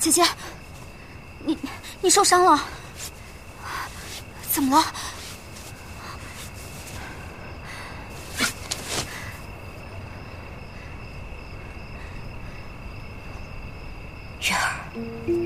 姐姐，你受伤了？怎么了？ 月儿。